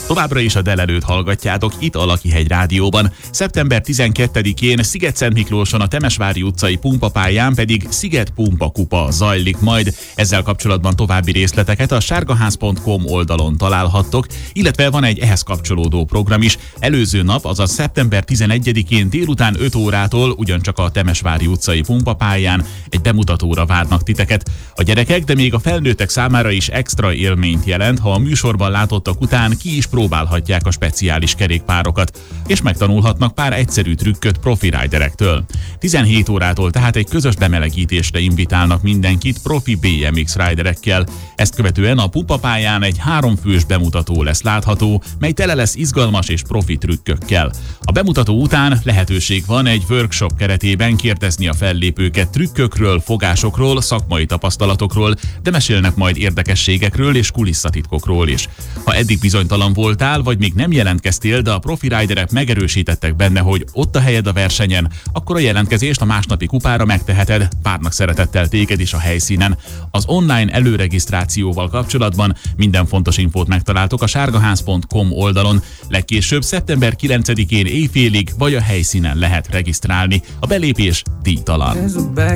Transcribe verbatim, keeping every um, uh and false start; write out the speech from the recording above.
Továbbra is a délelőtt hallgatjátok itt a Lakihegy Rádióban. szeptember tizenkettedikén Sziget-Szentmiklóson a Temesvári utcai pumpapályán pedig Sziget Pumpa Kupa zajlik majd. Ezzel kapcsolatban további részleteket a sárgaház pont com oldalon találhattok, illetve van egy ehhez kapcsolódó program is. Előző nap, azaz szeptember tizenegyedikén délután öt órától ugyancsak a Temesvári utcai pumpapályán egy bemutatóra várnak titeket. A gyerekek, de még a felnőttek számára is extra élményt jelent, ha a műsorban látottak után ki is próbálhatják a speciális kerékpárokat, és megtanulhatnak pár egyszerű trükköt profi riderektől. tizenhét órától tehát egy közös bemelegítésre invitálnak mindenkit profi bé em iksz riderekkel. Ezt követően a pumpapályán egy háromfős bemutató lesz látható, mely tele lesz izgalmas és profi trükkökkel. A bemutató után lehetőség van egy workshop keretében kérdezni a fellépőket trükkökről, fogásokról, szakmai tapasztalatokról, de mesélnek majd érdekességekről és kulisszatitkokról is. Ha eddig bizonytalan voltál, vagy még nem jelentkeztél, de a profi riderek megerősítettek benne, hogy ott a helyed a versenyen, akkor a jelentkezést a másnapi kupára megteheted, várnak szeretettel téged is a helyszínen. Az online előregisztrációval kapcsolatban minden fontos infót megtaláltok a sárgaház pont com oldalon. Legkésőbb szeptember kilencedikén éjfélig vagy a helyszínen lehet regisztrálni. A belépés díjtalan.